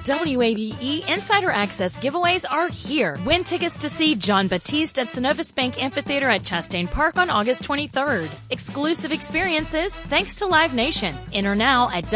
WABE Insider Access giveaways are here. Win tickets to see John Batiste at Synovus Bank Amphitheater at Chastain Park on August 23rd. Exclusive experiences thanks to Live Nation. Enter now at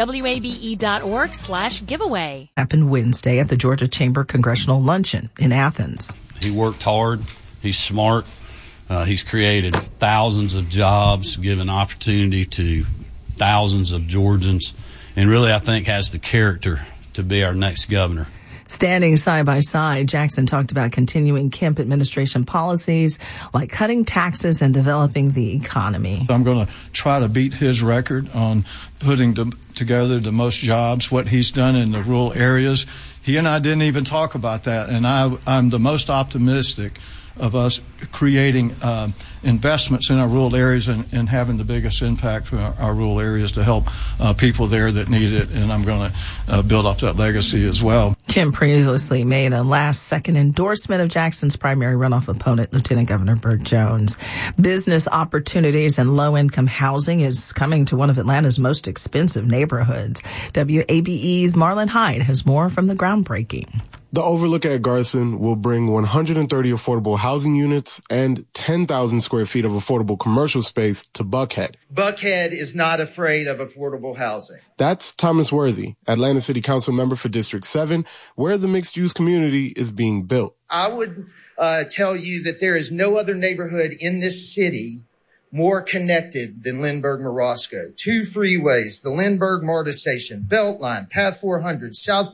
wabe.org/giveaway. Happened Wednesday at the Georgia Chamber Congressional Luncheon in Athens. He worked hard. He's smart. He's created thousands of jobs, given opportunity to thousands of Georgians, and really I think has the character to be our next governor. Standing side by side, Jackson talked about continuing Kemp administration policies like cutting taxes and developing the economy. I'm going to try to beat his record on putting together the most jobs, what he's done in the rural areas. He and I didn't even talk about that, and I'm the most optimistic of us creating investments in our rural areas and having the biggest impact for our rural areas to help people there that need it, and I'm going to build off that legacy as well. Kemp previously made a last-second endorsement of Jackson's primary runoff opponent, Lieutenant Governor Burt Jones. Business opportunities and low-income housing is coming to one of Atlanta's most expensive neighborhoods. WABE's Marlon Hyde has more from the groundbreaking. The Overlook at Garson will bring 130 affordable housing units and 10,000 square feet of affordable commercial space to Buckhead. Buckhead is not afraid of affordable housing. That's Thomas Worthy, Atlanta City Council member for District 7, where the mixed-use community is being built. I would tell you that there is no other neighborhood in this city more connected than Lindbergh-Morosco. 2 freeways, the Lindbergh-Marta Station, Beltline, Path 400, South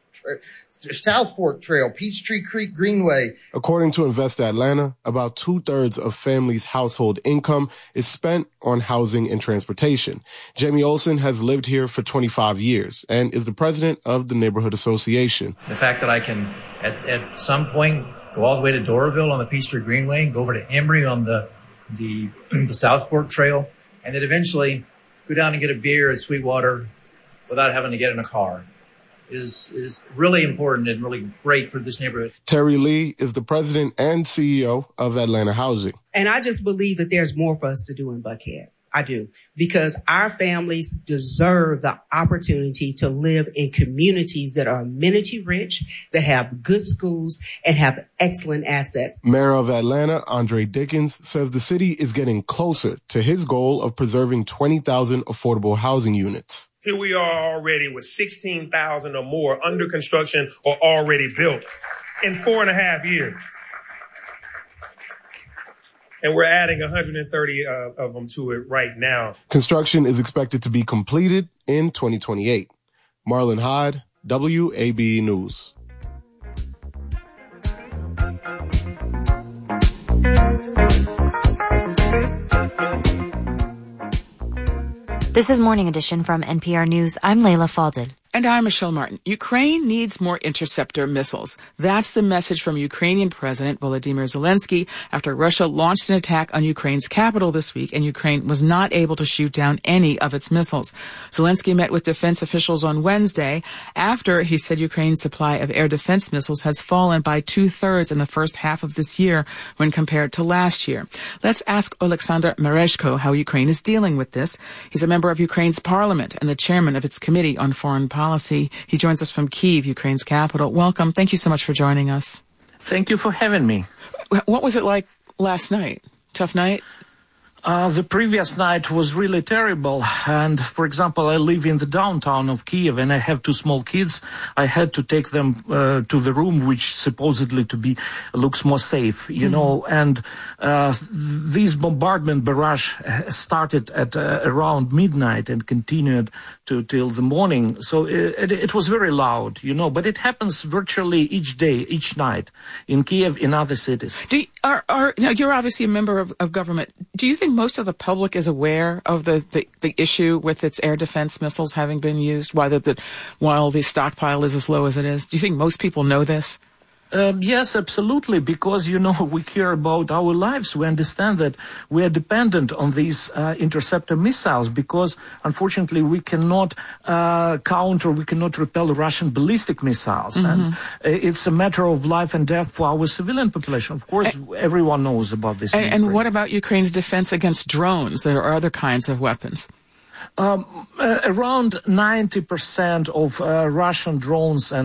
Fork Trail, Peachtree Creek Greenway. According to Invest Atlanta, about 2/3 of families' household income is spent on housing and transportation. Jamie Olson has lived here for 25 years and is the president of the Neighborhood Association. The fact that I can, at some point, go all the way to Doraville on the Peachtree Greenway, go over to Embry on the South Fork Trail, and then eventually go down and get a beer at Sweetwater without having to get in a car is really important and really great for this neighborhood. Terry Lee is the president and CEO of Atlanta Housing. And I just believe that there's more for us to do in Buckhead. I do. Because our families deserve the opportunity to live in communities that are amenity rich, that have good schools, and have excellent assets. Mayor of Atlanta, Andre Dickens, says the city is getting closer to his goal of preserving 20,000 affordable housing units. Here we are already with 16,000 or more under construction or already built in 4.5 years. And we're adding 130 of them to it right now. Construction is expected to be completed in 2028. Marlon Hyde, WABE News. This is Morning Edition from NPR News. I'm Layla Falded. And I'm Michelle Martin. Ukraine needs more interceptor missiles. That's the message from Ukrainian President Volodymyr Zelensky after Russia launched an attack on Ukraine's capital this week, and Ukraine was not able to shoot down any of its missiles. Zelensky met with defense officials on Wednesday after he said Ukraine's supply of air defense missiles has fallen by 2/3 in the first half of this year when compared to last year. Let's ask Oleksandr Merezhko how Ukraine is dealing with this. He's a member of Ukraine's parliament and the chairman of its Committee on Foreign Policy. He joins us from Kyiv, Ukraine's capital. Welcome. Thank you so much for joining us. Thank you for having me. What was it like last night? Tough night? The previous night was really terrible. And, for example, I live in the downtown of Kyiv and I have 2 small kids. I had to take them to the room which supposedly looks more safe, you know. And this bombardment barrage started at around midnight and continued till the morning. So it was very loud, you know. But it happens virtually each day, each night in Kyiv, in other cities. Now you're obviously a member of government. Do you think most of the public is aware of the issue with its air defense missiles having been used, while the stockpile is as low as it is? Do you think most people know this? Yes, absolutely, because, you know, we care about our lives. We understand that we are dependent on these interceptor missiles because, unfortunately, we cannot we cannot repel Russian ballistic missiles. Mm-hmm. And it's a matter of life and death for our civilian population. Of course, everyone knows about this. And what about Ukraine's defense against drones or other kinds of weapons? Around 90% of Russian drones and